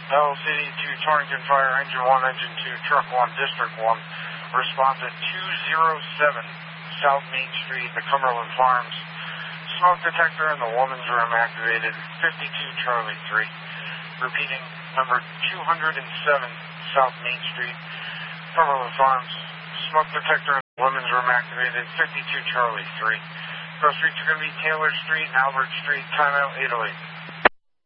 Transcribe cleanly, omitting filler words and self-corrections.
LCD 2 Torrington Fire, Engine 1, Engine 2, Truck 1, District 1. Response at 207 South Main Street, the Cumberland Farms. Smoke detector in the woman's room activated, 52 Charlie 3. Repeating, number 207 South Main Street, Cumberland Farms. Smoke detector in the woman's room activated, 52 Charlie 3. Those streets are going to be Taylor Street and Albert Street, timeout 808.